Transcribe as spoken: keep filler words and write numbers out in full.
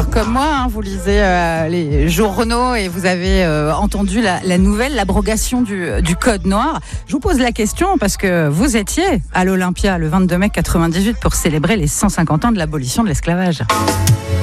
faire comme moi, hein, vous lisez euh, les journaux et vous avez euh, entendu la, la nouvelle, l'abrogation du, du code noir. Je vous pose la question parce que vous étiez à l'Olympia le vingt-deux mai quatre-vingt-dix-huit pour célébrer les cent cinquante ans de l'abolition de l'esclavage.